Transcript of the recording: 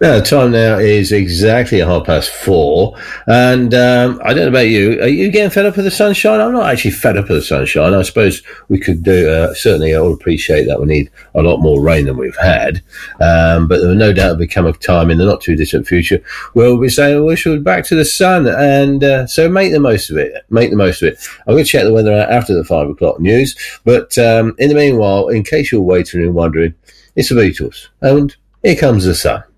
Now, the time now is exactly 4:30, and I don't know about you. Are you getting fed up with the sunshine? I'm not actually fed up with the sunshine. I suppose we could do, certainly I will appreciate that we need a lot more rain than we've had, but there will no doubt become a time in the not too distant future where we'll be saying we should back to the sun, and so make the most of it. Make the most of it. I'm going to check the weather out after the 5 o'clock news, but in the meanwhile, in case you're waiting and wondering, it's the Beatles, and here comes the sun.